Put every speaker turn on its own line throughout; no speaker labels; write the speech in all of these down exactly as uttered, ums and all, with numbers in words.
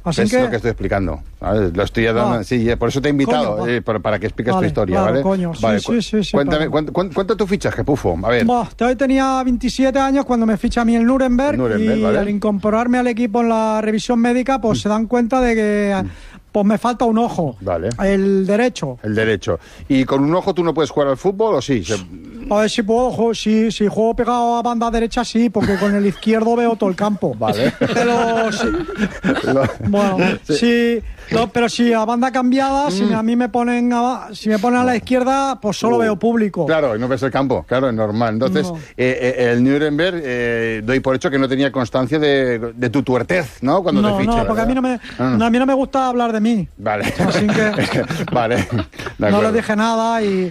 Así
es
que...
lo que estoy explicando, ¿sabes? Lo estoy dando,
Ah.
sí, por eso te he invitado,
Coño,
eh, para, para que expliques
vale,
tu historia,
claro,
¿vale?
coño, sí,
vale,
sí, sí, sí,
cuéntame,
para-
cuént- cuént- cuenta tu fichaje, Pufo, a ver.
Bah, yo tenía veintisiete años cuando me ficha a mí el Nuremberg,
Nuremberg,
y
vale.
al incorporarme al equipo en la revisión médica, pues se dan cuenta de que pues me falta un ojo,
Vale.
el derecho.
El derecho. ¿Y con un ojo tú no puedes jugar al fútbol o sí? Se-
A ver si puedo, jo- si, si juego pegado a banda derecha, sí, porque con el izquierdo veo todo el campo.
Vale.
Pero sí,
Lo-
bueno, sí, lo- pero si a banda cambiada, si a mí me ponen a, si me ponen a la izquierda, pues solo
Uh,
veo público.
Claro, y no ves el campo, claro, es normal. Entonces,
No.
eh, eh, el Nuremberg, eh, doy por hecho que no tenía constancia de, de tu tuertez, ¿no? Cuando
No,
te fiché,
no, porque a mí no me,
Ah.
no, a mí no me gusta hablar de mí.
Vale.
Así que-
Vale. De
No
acuerdo.
les dije nada y,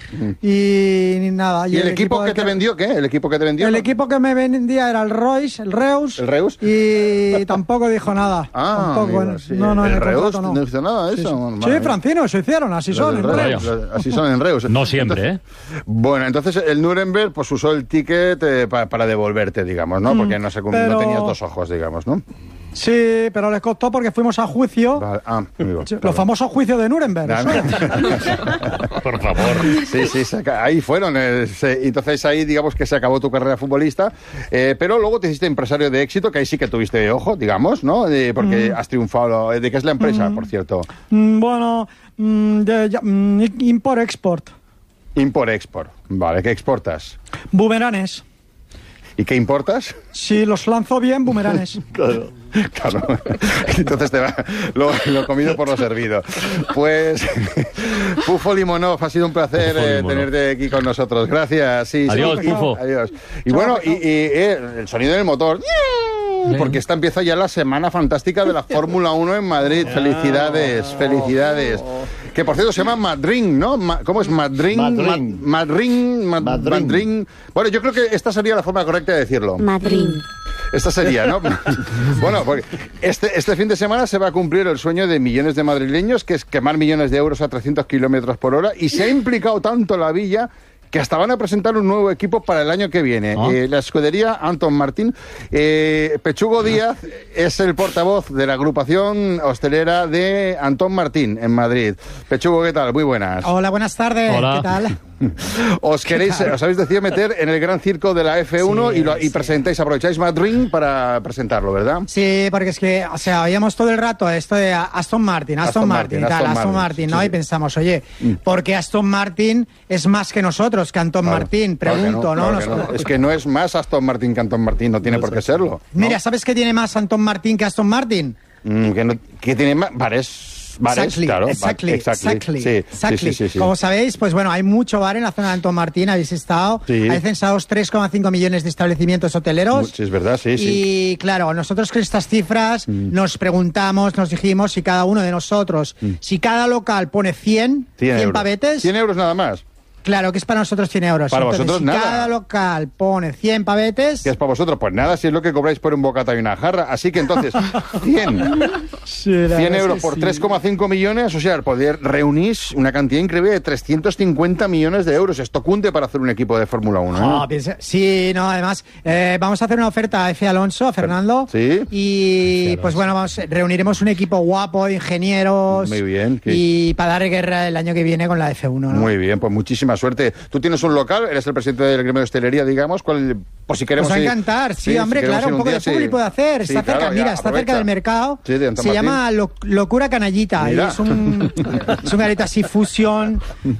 y ni nada.
¿Y el equipo que
del
te vendió qué? ¿El equipo que te vendió?
El equipo que me vendía era el Reus, el Reus.
¿El Reus?
Y tampoco dijo nada.
Ah,
tampoco,
amigo,
en-
sí.
no, no, en
el
el
Reus
contrato no.
no hizo nada de
Sí,
eso.
sí.
Madre
Sí,
mía.
Francino, eso hicieron, así
Los
son,
del
en
Reus,
Reus.
los- así son en Reus.
No siempre, ¿eh?
Bueno, entonces el Nuremberg pues usó el ticket eh, pa- para devolverte, digamos, ¿no? Porque no, se, cum-
pero-
no tenías dos ojos, digamos, ¿no?
Sí, pero les costó porque fuimos a juicio.
Vale. Ah, amigo.
Los
claro.
famosos juicios de Nuremberg.
Nah,
eso.
Por favor.
Sí, sí, se aca- ahí fueron. eh, se- entonces ahí digamos que se acabó tu carrera futbolista, eh, pero luego te hiciste empresario de éxito, que ahí sí que tuviste ojo, digamos, ¿no? Eh, porque has triunfado. ¿De qué es la empresa, por cierto?
Mm, bueno, mm, de- ya- mm, import-export.
Import-export. Vale, ¿qué exportas?
Bumeranes.
¿Y qué importas?
Si los lanzo bien, bumeranes.
Claro. Claro. Entonces te va lo, lo comido por lo servido. Pues, Pufo Limonov, ha sido un placer
Pufo
eh,
Limonov.
tenerte aquí con nosotros. Gracias. Sí,
Adiós,
sí.
Pufo.
Adiós. Y
Chao,
bueno, y,
chao.
y, eh, el sonido del motor. Porque esta empieza ya la semana fantástica de la Fórmula uno en Madrid. Felicidades, felicidades. Que por cierto se llama Madrin, ¿no? Ma- ¿Cómo es Madrin?
Madrin.
Ma- Madrin, Ma-
Madrin.
Madrin. Bueno, yo creo que esta sería la forma correcta de decirlo.
Madrid.
Esta sería, ¿no? Bueno, porque este, este fin de semana se va a cumplir el sueño de millones de madrileños, que es quemar millones de euros a trescientos kilómetros por hora, y se ha implicado tanto la villa que hasta van a presentar un nuevo equipo para el año que viene.
Ah.
Eh, la escudería Anton Martín. Eh, Pechugo Díaz es el portavoz de la agrupación hostelera de Anton Martín en Madrid. Pechugo, ¿qué tal? Muy buenas.
Hola, buenas tardes.
Hola.
¿Qué tal?
Os queréis, os habéis decidido meter en el gran circo de la F uno
Sí,
y, lo, y
sí.
presentáis, aprovecháis Madrid para presentarlo, ¿verdad?
Sí, porque es que, o sea, oíamos todo el rato esto de Aston Martin, Aston,
Aston
Martin,
Martin,
y tal,
Aston
Aston
Martin,
Martin, ¿no?
sí, sí.
Y pensamos, oye, ¿por qué Aston Martin es más que nosotros, que Anton
Claro,
Martin?
claro que
Pregunto, ¿no?
claro que
Nos-
no. Es que no es más Aston Martin que Anton Martin, no tiene por qué serlo. ¿no?
Mira, ¿sabes qué tiene más Anton Martin que Aston Martin?
Mm, que, no- que tiene más bares, bares,
Exactly,
claro.
exactly,
ba-
exactly,
Sí,
exactly.
sí, sí, sí, sí.
Como sabéis, pues bueno, hay mucho bar en la zona de Anton Martín, habéis estado.
Sí.
Hay censados tres coma cinco millones de establecimientos hoteleros.
Sí, es verdad, sí, sí.
Y claro, nosotros con estas cifras
Mm.
nos preguntamos, nos dijimos si cada uno de nosotros, si cada local pone cien,
cien
cien
euros.
pavetes,
cien euros nada más.
claro que es para nosotros cien euros.
Para
Entonces,
vosotros
si
nada.
cada local pone cien pavetes,
¿Qué es para vosotros? Pues nada, si es lo que cobráis por un bocata y una jarra. Así que entonces, cien,
sí, la verdad
cien
es
euros
que
por
sí.
tres coma cinco millones, o sea, poder reunís una cantidad increíble de trescientos cincuenta millones de euros. Esto cunde para hacer un equipo de Fórmula uno. ¿eh?
Ah, piensa- sí, no, además, eh, vamos a hacer una oferta a F. Alonso, a Fernando.
Sí.
Y pues bueno, vamos, reuniremos un equipo guapo, de ingenieros.
Muy bien, que-
Y para dar guerra el año que viene con la F uno, ¿no?
Muy bien, pues muchísima suerte. Tú tienes un local, eres el presidente del gremio de hostelería, digamos, ¿cuál, por si queremos
Nos va a
ir-
encantar, sí, hombre,
si queremos
claro,
ir
un poco
día,
de público
sí.
de hacer.
Sí,
Está cerca,
claro,
mira,
ya,
está
aprovecha.
cerca del mercado.
Sí, de Anton
Se
Martín.
llama Lo- Locura Canallita. Y
Mira.
es un, es un garito así, fusión.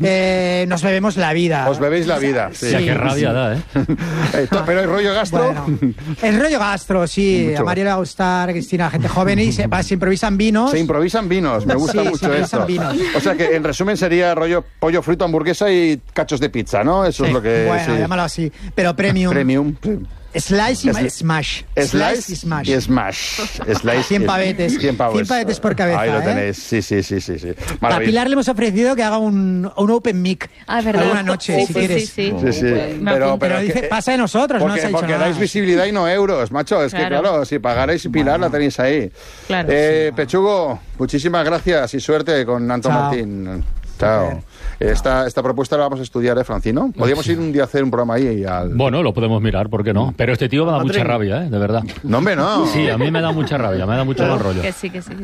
Eh, nos bebemos la vida.
Os bebéis la vida. Sí.
Ya, qué rabia da, ¿eh?
Eh, to- pero el rollo gastro.
Bueno, el rollo gastro, sí.
Mucho.
A Mario le va a gustar, a Cristina, gente joven y se, se improvisan vinos.
Se improvisan vinos, me gusta
Sí, se
mucho
improvisan
esto.
vinos.
O sea que en resumen sería rollo pollo frito, hamburguesa y cachos de pizza, ¿no? Eso
Sí,
es lo que
bueno,
sí.
llámalo así. Pero premium.
Premium.
Slice y
Sli-
smash.
Slice
y smash.
y smash. Slice
cien
y-
pavetes.
cien pavos.
cien pavetes por cabeza,
Ahí lo
¿eh?
tenéis. Sí, sí, sí, sí. sí.
A
Maravilloso.
Pilar le hemos ofrecido que haga un, un open mic.
Ah, ¿verdad?
Alguna noche,
Sí,
si
sí,
quieres.
sí, sí.
Sí, sí.
Me
Pero,
apunto.
Pero dice,
que-
pasa de nosotros, no
porque,
nos ha dicho
porque
nada.
dais visibilidad y no euros, macho. Es que
Claro.
claro, si pagarais y Pilar la tenéis ahí.
Claro.
Eh, Pechugo, muchísimas gracias y suerte con Anton
Chao.
Martín. Chao. Esta, esta propuesta la vamos a estudiar, ¿eh, Francino? Podríamos ir un día a hacer un programa ahí y al...
Bueno, lo podemos mirar, ¿por qué no? Pero este tío me da mucha rabia, ¿eh? De verdad.
No, hombre, no.
Sí, a mí me da mucha rabia, me da mucho mal rollo.
Que sí, que sí.